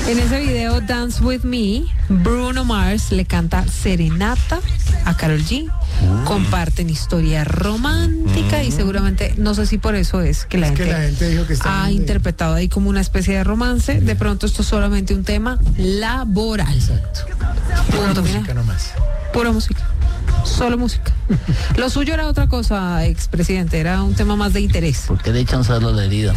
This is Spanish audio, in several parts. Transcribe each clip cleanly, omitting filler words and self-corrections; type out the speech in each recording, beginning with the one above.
En ese video Dance With Me, Bruno Mars le canta serenata a Karol G. Comparten historia romántica y seguramente, no sé si por eso es que la gente dijo que ha interpretado ahí como una especie de romance. De pronto esto es solamente un tema laboral. Exacto. Pura música nomás. Pura música. Solo música. Lo suyo era otra cosa, expresidente, era un tema más de interés. ¿Por qué le echan sal a la herida?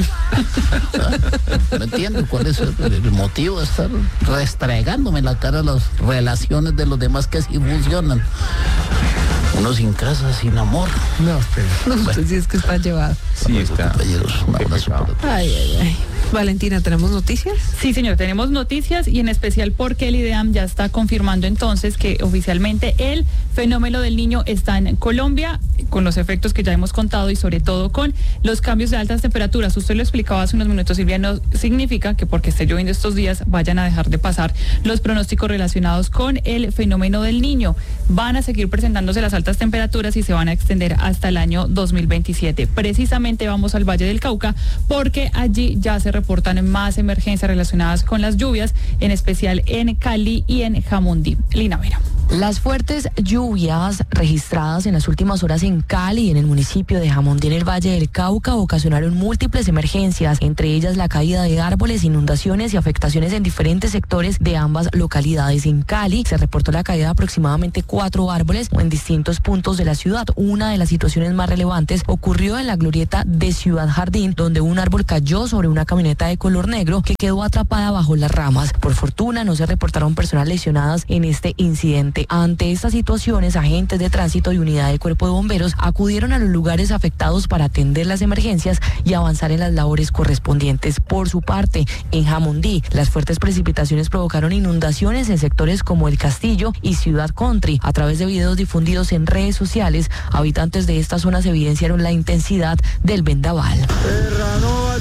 No entiendo cuál es el motivo de estar restregándome en la cara las relaciones de los demás que sí funcionan. Uno sin casa, sin amor. No, pero... No, usted sí es que está llevado. Sí, está. Compañeros, un abrazo para todos. Ay. Valentina, ¿tenemos noticias? Sí, señor, tenemos noticias y en especial porque el IDEAM ya está confirmando entonces que oficialmente el fenómeno del Niño está en Colombia, con los efectos que ya hemos contado y sobre todo con los cambios de altas temperaturas. Usted lo explicaba hace unos minutos, Silvia, no significa que porque esté lloviendo estos días vayan a dejar de pasar los pronósticos relacionados con el fenómeno del Niño. Van a seguir presentándose las altas temperaturas y se van a extender hasta el año 2027. Precisamente vamos al Valle del Cauca porque allí ya se reportan más emergencias relacionadas con las lluvias, en especial en Cali y en Jamundí. Lina Vera. Las fuertes lluvias registradas en las últimas horas en Cali y en el municipio de Jamundí, en el Valle del Cauca, ocasionaron múltiples emergencias, entre ellas la caída de árboles, inundaciones y afectaciones en diferentes sectores de ambas localidades. En Cali se reportó la caída de aproximadamente 4 árboles en distintos puntos de la ciudad. Una de las situaciones más relevantes ocurrió en la glorieta de Ciudad Jardín, donde un árbol cayó sobre una camioneta de color negro que quedó atrapada bajo las ramas. Por fortuna no se reportaron personas lesionadas en este incidente. Ante estas situaciones, agentes de tránsito y unidad del Cuerpo de Bomberos acudieron a los lugares afectados para atender las emergencias y avanzar en las labores correspondientes. Por su parte, en Jamundí, las fuertes precipitaciones provocaron inundaciones en sectores como El Castillo y Ciudad Country. A través de videos difundidos en redes sociales, habitantes de estas zonas evidenciaron la intensidad del vendaval. Terranova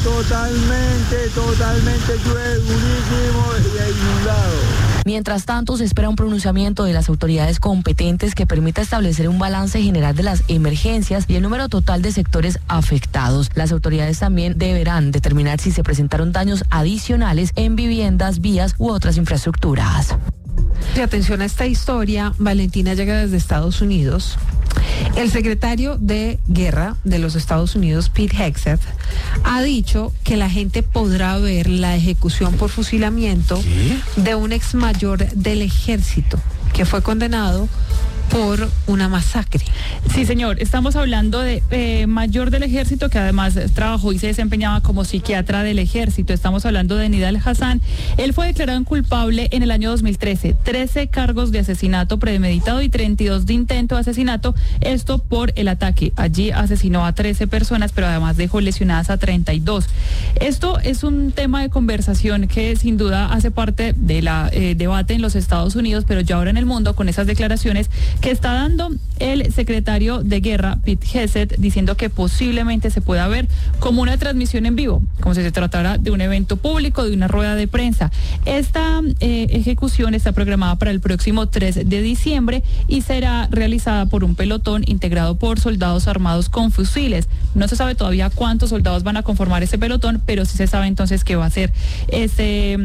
totalmente llueve durísimo y inundado. Mientras tanto, se espera un pronunciamiento de las autoridades competentes que permita establecer un balance general de las emergencias y el número total de sectores afectados. Las autoridades también deberán determinar si se presentaron daños adicionales en viviendas, vías u otras infraestructuras. Y atención a esta historia, Valentina llega desde Estados Unidos. El secretario de Guerra de los Estados Unidos, Pete Hegseth, ha dicho que la gente podrá ver la ejecución por fusilamiento de un ex mayor del ejército que fue condenado por una masacre. Sí, señor, estamos hablando de mayor del ejército que además trabajó y se desempeñaba como psiquiatra del ejército. Estamos hablando de Nidal Hassan. Él fue declarado culpable en el año 2013, 13 cargos de asesinato premeditado y 32 de intento de asesinato, esto por el ataque. Allí asesinó a 13 personas, pero además dejó lesionadas a 32. Esto es un tema de conversación que sin duda hace parte de la debate en los Estados Unidos, pero ya ahora en el mundo, con esas declaraciones que está dando el secretario de Guerra, Pete Hegseth, diciendo que posiblemente se pueda ver como una transmisión en vivo, como si se tratara de un evento público, de una rueda de prensa. Esta ejecución está programada para el próximo 3 de diciembre y será realizada por un pelotón integrado por soldados armados con fusiles. No se sabe todavía cuántos soldados van a conformar ese pelotón, pero sí se sabe entonces que va a ser ese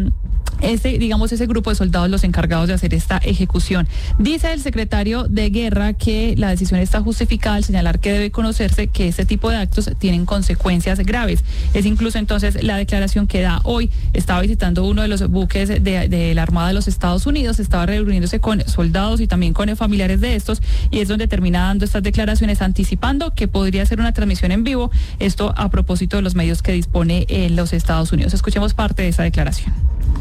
grupo de soldados los encargados de hacer esta ejecución. Dice el secretario de Guerra que la decisión está justificada al señalar que debe conocerse que este tipo de actos tienen consecuencias graves. Es incluso entonces la declaración que da hoy. Estaba visitando uno de los buques de la Armada de los Estados Unidos, estaba reuniéndose con soldados y también con familiares de estos, y es donde termina dando estas declaraciones anticipando que podría ser una transmisión en vivo, esto a propósito de los medios que dispone los Estados Unidos. Escuchemos parte de esa declaración.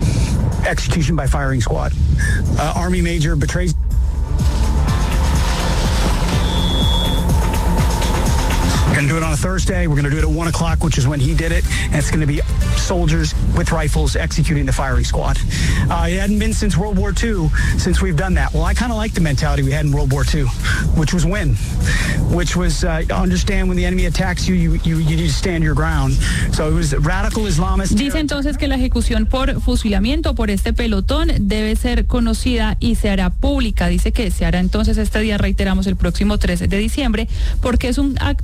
Execution by firing squad. Army Major betrays. We're going to do it on a Thursday. We're going to do it at 1 o'clock, which is when he did it. And it's going to be soldiers with rifles executing the firing squad. It hadn't been since World War II since we've done that. Well, I kind of like the mentality we had in World War II, which was win, which was understand when the enemy attacks you, you need to stand your ground. So it was radical Islamist. Dice entonces que la ejecución por fusilamiento por este pelotón debe ser conocida y se hará pública. Dice que se hará entonces este día, reiteramos, el próximo 13 de diciembre, porque es un acto que él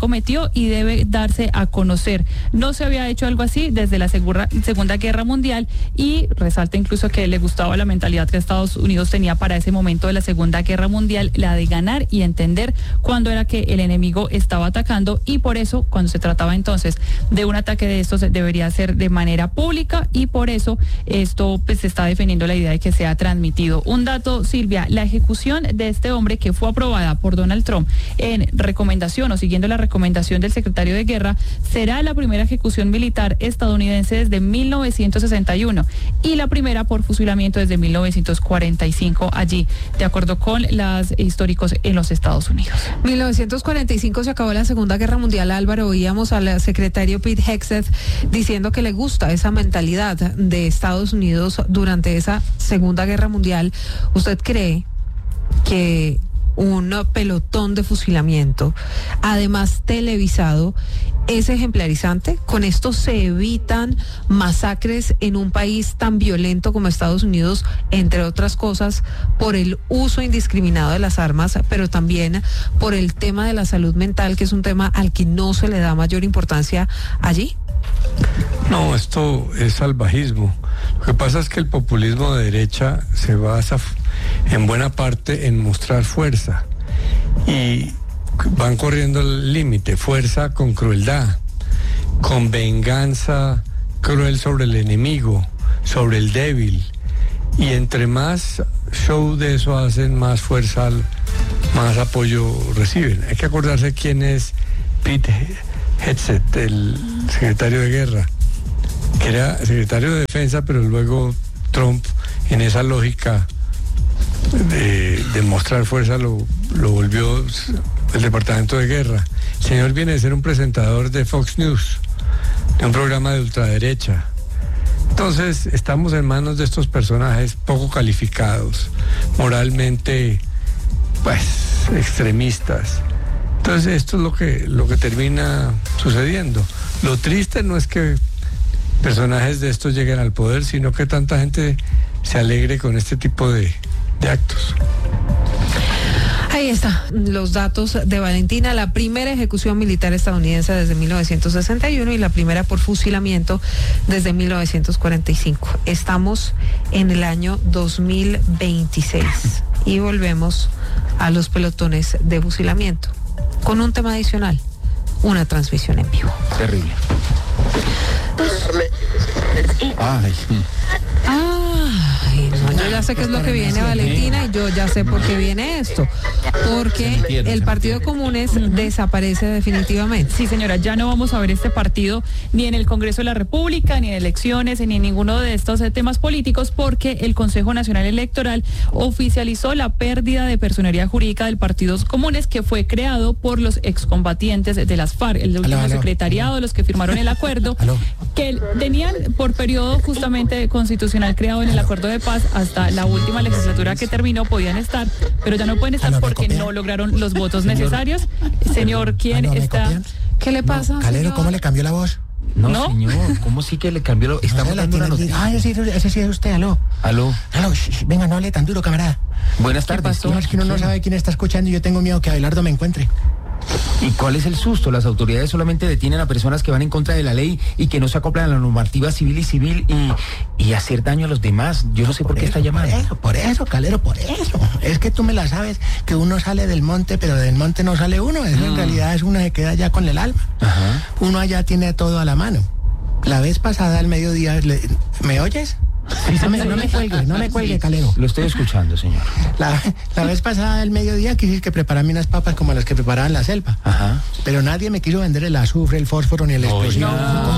cometió y debe darse a conocer. No se había hecho algo así desde la Segunda Guerra Mundial, y resalta incluso que le gustaba la mentalidad que Estados Unidos tenía para ese momento de la Segunda Guerra Mundial, la de ganar y entender cuándo era que el enemigo estaba atacando, y por eso cuando se trataba entonces de un ataque de estos debería ser de manera pública, y por eso esto pues se está defendiendo la idea de que sea transmitido. Un dato, Silvia, la ejecución de este hombre, que fue aprobada por Donald Trump en recomendación o siguiendo la recomendación del secretario de Guerra, será la primera ejecución militar estadounidense desde 1961 y la primera por fusilamiento desde 1945 allí, de acuerdo con los históricos en los Estados Unidos. 1945 se acabó la Segunda Guerra Mundial. Álvaro, oíamos al secretario Pete Hegseth diciendo que le gusta esa mentalidad de Estados Unidos durante esa Segunda Guerra Mundial. ¿Usted cree que un pelotón de fusilamiento, además televisado, es ejemplarizante? ¿Con esto se evitan masacres en un país tan violento como Estados Unidos, entre otras cosas, por el uso indiscriminado de las armas, pero también por el tema de la salud mental, que es un tema al que no se le da mayor importancia allí? No, esto es salvajismo. Lo que pasa es que el populismo de derecha se basa en buena parte en mostrar fuerza, y van corriendo el límite, fuerza con crueldad, con venganza cruel sobre el enemigo, sobre el débil, y entre más show de eso hacen, más fuerza, más apoyo reciben. Hay que acordarse quién es Pete Hegseth, el secretario de Guerra, que era secretario de Defensa, pero luego Trump, en esa lógica de mostrar fuerza, lo volvió el Departamento de Guerra. El señor viene de ser un presentador de Fox News, de un programa de ultraderecha. Entonces, estamos en manos de estos personajes poco calificados, moralmente, pues, extremistas. Entonces, esto es lo que termina sucediendo. Lo triste no es que personajes de estos lleguen al poder, sino que tanta gente se alegre con este tipo de actos. Ahí está, los datos de Valentina, la primera ejecución militar estadounidense desde 1961 y la primera por fusilamiento desde 1945. Estamos en el año 2026 y volvemos a los pelotones de fusilamiento con un tema adicional, una transmisión en vivo. Terrible. Ay, no, yo ya sé qué es lo que viene, Valentina, y yo ya sé por qué viene esto. Porque el Partido Comunes desaparece definitivamente. Sí, señora, ya no vamos a ver este partido ni en el Congreso de la República, ni en elecciones, ni en ninguno de estos temas políticos, porque el Consejo Nacional Electoral oficializó la pérdida de personería jurídica del Partido Comunes, que fue creado por los excombatientes de las FARC, el último secretariado, los que firmaron el acuerdo, que tenían por periodo justamente constitucional creado en el acuerdo de paz hasta la última legislatura que terminó, podían estar, pero ya no pueden estar porque no lograron los votos necesarios. Señor, ¿quién está? ¿Qué le pasa? Calero, ¿cómo le cambió la voz? No, señor, ¿cómo sí que le cambió la voz? Estamos dando una noticia. Ese sí es usted, aló. Aló. Venga, no hable tan duro, camarada. Buenas tardes. No, es que uno no sabe quién está escuchando y yo tengo miedo que Abelardo me encuentre. ¿Y cuál es el susto? Las autoridades solamente detienen a personas que van en contra de la ley y que no se acoplan a la normativa civil y hacer daño a los demás. Yo no sé por qué está llamando. Por eso, Calero, por eso. Es que tú me la sabes, que uno sale del monte, pero del monte no sale uno. Eso en realidad es uno que queda allá con el alma. Ajá. Uno allá tiene todo a la mano. La vez pasada al mediodía, ¿me oyes? Sí, no me cuelgue, Calero. Lo estoy escuchando, señor. La vez pasada al mediodía quise que prepararme unas papas como las que preparaban la selva. Ajá. Pero nadie me quiso vender el azufre, el fósforo ni el explosivo.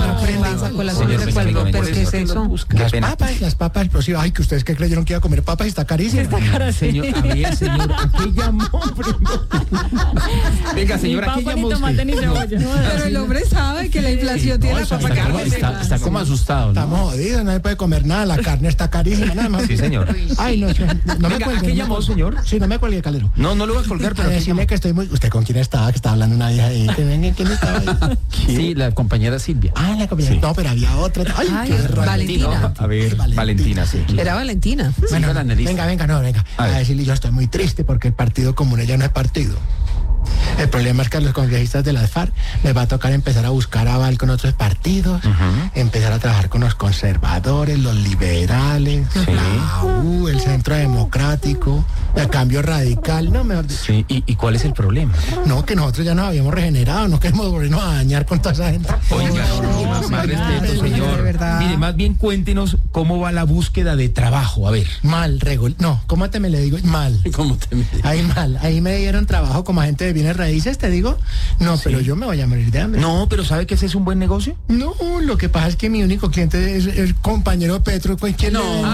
¿Pero qué es eso? Las papas explosivas. Ay, que ustedes que creyeron que iba a comer papas y está carísimo. Está cara, señor. A ver, señor, ¿a qué llamó? Venga, señor, ¿a qué llamó usted? Pero el hombre sabe que la inflación tiene la papa cara. Está como asustado, ¿no? Estamos jodidos, no se puede comer nada, la carne está carísima, nada más. Sí, señor. Ay, no me Venga, cuelgue. ¿a qué llamó, señor? Sí, no me cuelgue, Calero. No lo voy a colgar, pero... A decirle que estoy muy... ¿Usted con quién estaba? Que estaba hablando una vieja ahí. ¿Quién estaba ahí? Sí, la compañera Silvia. Ah, la compañera. Sí. No, pero había otra. Ay, qué Valentina. A ver, Valentina, sí. Era Valentina. Bueno, venga. A decirle, yo estoy muy triste porque el Partido Común ya no es partido. El problema es que a los congresistas de las FARC les va a tocar empezar a buscar aval con otros partidos, empezar a trabajar con los conservadores, los liberales, la U, el Centro Democrático, el Cambio Radical, no, mejor dicho. Sí, ¿y cuál es el problema? No, que nosotros ya nos habíamos regenerado, no queremos volvernos a dañar con toda esa gente. Oiga, más respeto, de señor. verdad. Mire, más bien cuéntenos cómo va la búsqueda de trabajo, a ver. Mal, no, ¿cómo te me le digo? Mal. ¿Cómo te Ahí mal, ahí me dieron trabajo como agente de bienes raíces, te digo. No, pero yo me voy a morir de hambre. No, pero ¿sabe que ese es un buen negocio? No, lo que pasa es que mi único cliente es el compañero Petro. ¿Quién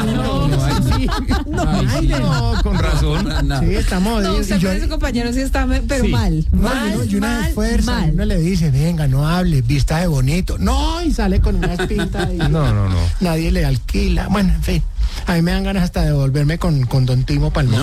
No, con razón. Sí, estamos. No, usted con ese compañero sí está, pero mal. Y una fuerza, uno le dice, venga, no hable, vista de bonito. No, y sale con unas pintas. No. Nadie le alquila. Bueno, en fin. A mí me dan ganas hasta de volverme con don Timo Palmón.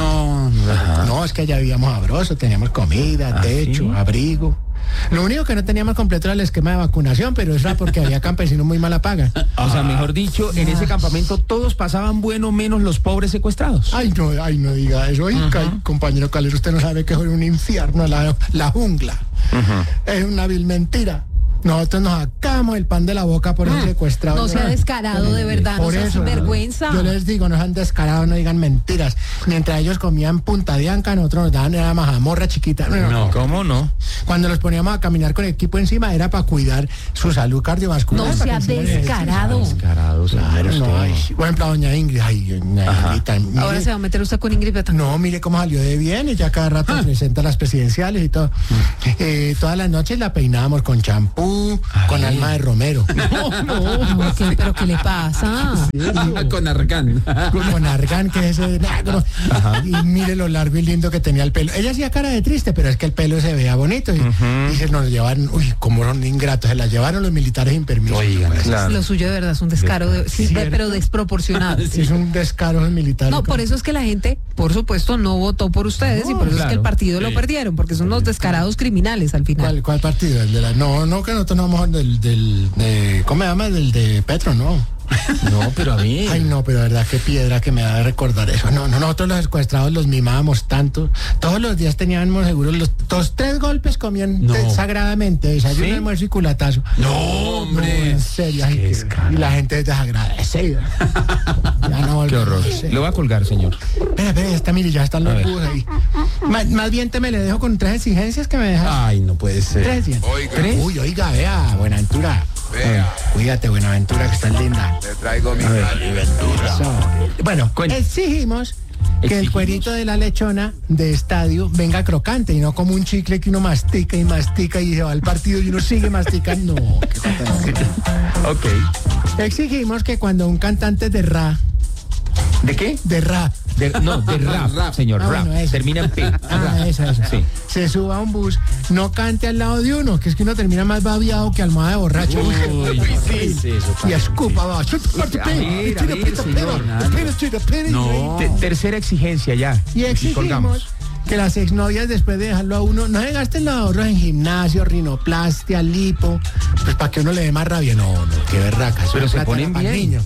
No, es que allá vivíamos sabroso, teníamos comida, techo, ¿sí? Abrigo. Lo único que no teníamos completo era el esquema de vacunación, pero eso era porque había campesinos muy mala paga. O sea, mejor dicho, en ese campamento todos pasaban bueno menos los pobres secuestrados. Ay, no diga eso. Compañero Calero, usted no sabe que es un infierno la jungla. Es una vil mentira. Nosotros nos sacamos el pan de la boca por ese secuestrado. No sea descarado, de verdad, por no sea eso, sinvergüenza. Yo les digo, no sean descarados, no digan mentiras. Mientras ellos comían punta de anca, nosotros nos daban era mazamorra chiquita. No, ¿cómo no? Cuando los poníamos a caminar con el equipo encima era para cuidar su salud cardiovascular. No sea descarado. Descarado, claro, no. Por ejemplo, doña Ingrid. Ahora se va a meter usted con Ingrid Betancourt. No, mire cómo salió de bien, ella cada rato presenta las presidenciales y todo. Todas las noches la peinábamos con champú, con alma de romero. No, ¿pero qué le pasa? Con argán. Con argán, que es ese negro. Y mire lo largo y lindo que tenía el pelo. Ella hacía cara de triste, pero es que el pelo se veía bonito. Y se nos llevaron, cómo son ingratos, se la llevaron los militares sin permiso. Oigan, claro. Lo suyo de verdad es un descaro, pero desproporcionado. Es un descaro del militar. No, por eso es que la gente, por supuesto, no votó por ustedes y por eso es que el partido lo perdieron, porque son unos descarados criminales al final. ¿Cuál partido? El de la... No, que nosotros no vamos ¿cómo se llama? Del de Petro, no. No, pero a mí. Ay, no, pero de verdad, qué piedra que me da de recordar eso. No, nosotros los secuestrados los mimábamos tanto. Todos los días teníamos seguros los 3 golpes comían sagradamente, desayuno, almuerzo y culatazo. No, hombre. No, en serio. Y la gente es desagradecida. Ya no. Qué horror. Lo va a colgar, señor. Espera, mire, ya están los búhos ahí. Más bien me le dejo con 3 exigencias que me dejas. Ay, no puede ser. 3 días. ¿3? Uy, oiga, vea, Buenaventura. Cuídate, Buenaventura, que estás linda. Te traigo mi Buenaventura. Bueno, exigimos que el cuerito de la lechona de estadio venga crocante y no como un chicle que uno mastica y se va al partido y uno sigue masticando. No, qué falta no. Ok. Exigimos que cuando un cantante de rap. ¿De qué? De rap. De rap, señor, rap. Bueno, termina en P. Esa. Sí. Se suba a un bus, no cante al lado de uno, que es que uno termina más babiado que almohada de borracho. ¿Qué es eso? Y escupa, va. No. Tercera exigencia ya. Y exigimos que las exnovias, después de dejarlo a uno, no se gasten los ahorros en gimnasio, rinoplastia, lipo, pues para que uno le dé más rabia. No, qué berraca. Pero se ponen bien.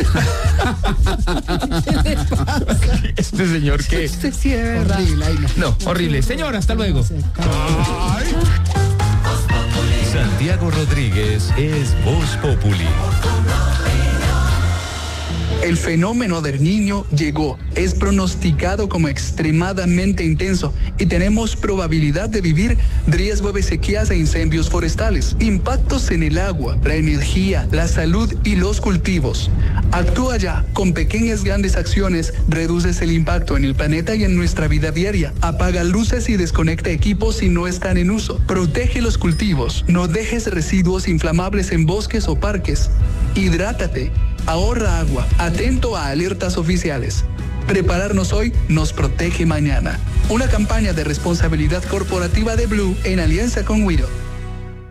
Este señor que... Este sí es verdad. Horrible, No, horrible. Señor, hasta luego. Santiago Rodríguez es Voz Populi. El fenómeno del Niño llegó, es pronosticado como extremadamente intenso y tenemos probabilidad de vivir riesgo de sequías e incendios forestales, impactos en el agua, la energía, la salud y los cultivos. Actúa ya, con pequeñas grandes acciones reduces el impacto en el planeta y en nuestra vida diaria. Apaga luces y desconecta equipos si no están en uso. Protege los cultivos, no dejes residuos inflamables en bosques o parques. Hidrátate. Ahorra agua, atento a alertas oficiales. Prepararnos hoy nos protege mañana. Una campaña de responsabilidad corporativa de Blue en alianza con Wido.